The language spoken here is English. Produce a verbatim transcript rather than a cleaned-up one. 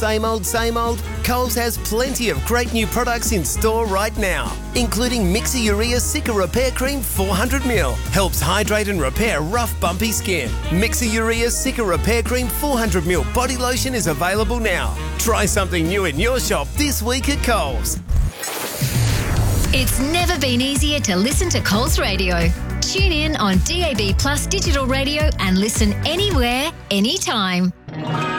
Same old, same old? Coles has plenty of great new products in store right now, including Mixer Urea Cica Repair Cream four hundred milliliters. Helps hydrate and repair rough, bumpy skin. Mixer Urea Cica Repair Cream four hundred milliliters body lotion is available now. Try something new in your shop this week at Coles. It's never been easier to listen to Coles Radio. Tune in on D A B Plus digital radio and listen anywhere, anytime.